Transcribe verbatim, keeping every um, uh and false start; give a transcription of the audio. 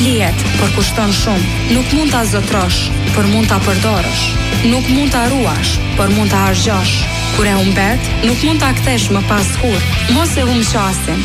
flihet, por kushton shumë. Nuk mund ta zotrosh, por mund ta përdorësh. Nuk mund ta ruash, por mund ta harxhosh. Kur e humbet, nuk mund ta kthesh më pas kurrë. Mos e humb qasin.